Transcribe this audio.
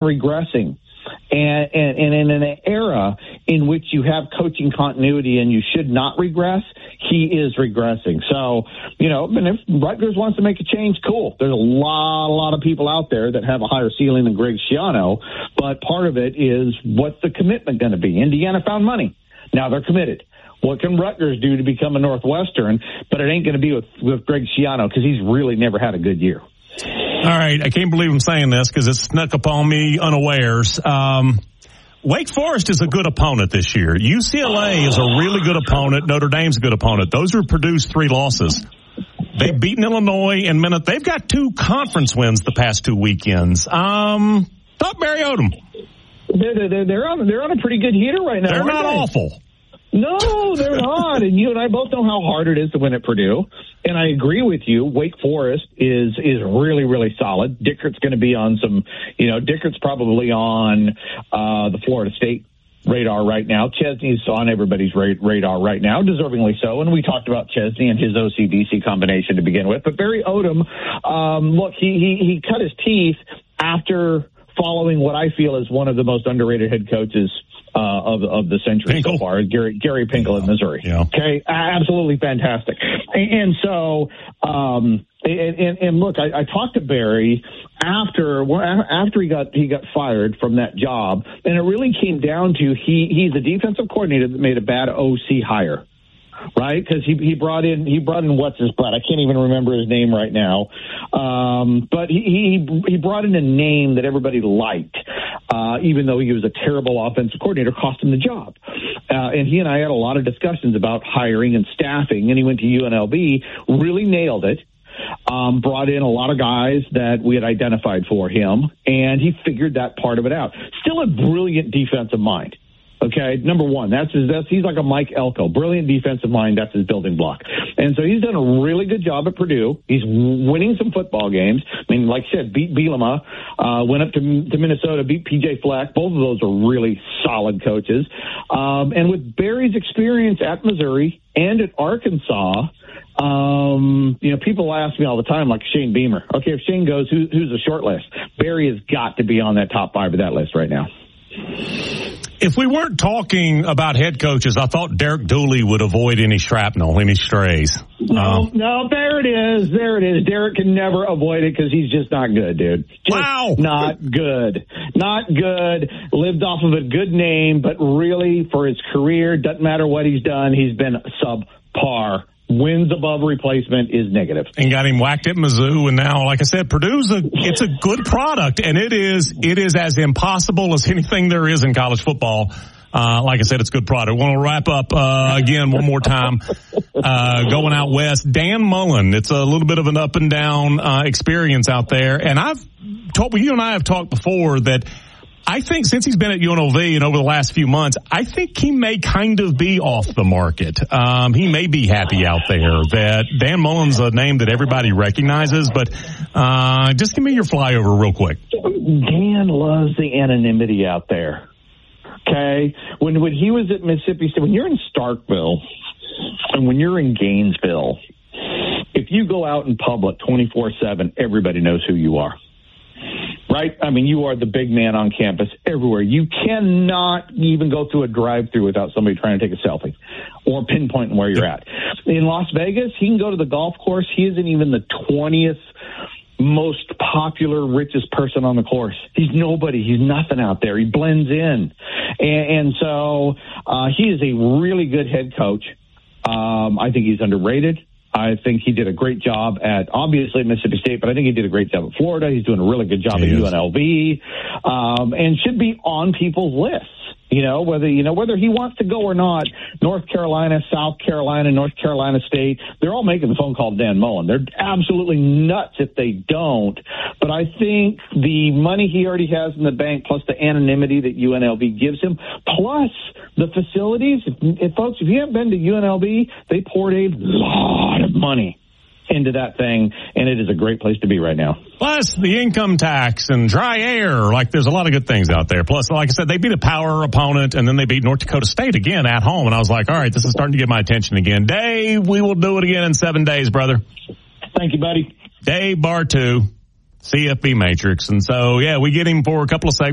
regressing. And in an era in which you have coaching continuity and you should not regress, he is regressing. So, and if Rutgers wants to make a change, cool. There's a lot of people out there that have a higher ceiling than Greg Schiano, but part of it is what's the commitment going to be? Indiana found money. Now they're committed. What can Rutgers do to become a Northwestern? But it ain't going to be with Greg Schiano because he's really never had a good year. All right, I can't believe I'm saying this because it snuck upon me unawares. Wake Forest is a good opponent this year. UCLA is a really good opponent. Notre Dame's a good opponent. Those are Purdue's 3 losses. They've beaten Illinois and Minnesota. They've got 2 conference wins the past 2 weekends. Thought Barry Odom. They're on a pretty good heater right now. They're not awful. No, they're not. And you and I both know how hard it is to win at Purdue. And I agree with you. Wake Forest is really, really solid. Dickert's going to be on Dickert's probably on the Florida State radar right now. Chesney's on everybody's radar right now, deservingly so. And we talked about Chesney and his OCDC combination to begin with. But Barry Odom, look, he cut his teeth after following what I feel is one of the most underrated head coaches of the century so far, Gary Pinkel in Missouri. Yeah. Okay, absolutely fantastic. And so, and look, I talked to Barry after he got fired from that job, and it really came down to he's a defensive coordinator that made a bad OC hire. Right, because he brought in what's his butt? I can't even remember his name right now. But he brought in a name that everybody liked, even though he was a terrible offensive coordinator, cost him the job. And he and I had a lot of discussions about hiring and staffing. And he went to UNLV, really nailed it. Brought in a lot of guys that we had identified for him, and he figured that part of it out. Still a brilliant defensive mind. Okay, number one, he's like a Mike Elko, brilliant defensive mind. That's his building block. And so he's done a really good job at Purdue. He's winning some football games. I mean, like I said, beat Bielema, went up to Minnesota, beat PJ Fleck. Both of those are really solid coaches. And with Barry's experience at Missouri and at Arkansas, people ask me all the time, like Shane Beamer. Okay, if Shane goes, who's the short list? Barry has got to be on that top 5 of that list right now. If we weren't talking about head coaches, I thought Derek Dooley would avoid any shrapnel, any strays. No, there it is. Derek can never avoid it because he's just not good, dude. Wow. Not good. Lived off of a good name, but really for his career, doesn't matter what he's done, he's been subpar. Wins above replacement is negative. And got him whacked at Mizzou, and now, like I said, Purdue's it's a good product, and it is as impossible as anything there is in college football. Like I said, it's a good product. Want to wrap up again one more time. Going out west, Dan Mullen. It's a little bit of an up and down experience out there, and you and I have talked before that. I think since he's been at UNLV and over the last few months, I think he may kind of be off the market. He may be happy out there. That Dan Mullen's a name that everybody recognizes, but just give me your flyover real quick. Dan loves the anonymity out there. Okay? When he was at Mississippi State, when you're in Starkville and when you're in Gainesville, if you go out in public 24/7, everybody knows who you are. Right? I mean, you are the big man on campus everywhere. You cannot even go through a drive-through without somebody trying to take a selfie or pinpointing where you're at. In Las Vegas, he can go to the golf course. He isn't even the 20th most popular, richest person on the course. He's nobody. He's nothing out there. He blends in. And so he is a really good head coach. I think he's underrated. I think he did a great job at, obviously, Mississippi State, but I think he did a great job at Florida. He's doing a really good job at UNLV, and should be on people's lists. Whether he wants to go or not, North Carolina, South Carolina, North Carolina State, they're all making the phone call to Dan Mullen. They're absolutely nuts if they don't. But I think the money he already has in the bank, plus the anonymity that UNLV gives him, plus the facilities, folks, if you haven't been to UNLV, they poured a lot of money into that thing, and it is a great place to be right now. Plus the income tax and dry air. There's a lot of good things out there. Plus, like I said, they beat a power opponent, and then they beat North Dakota State again at home. And I was like, all right, this is starting to get my attention again. Dave, we will do it again in 7 days, brother. Thank you, buddy. Dave Bartoo, CFB Matrix. And so, we get him for a couple of segments.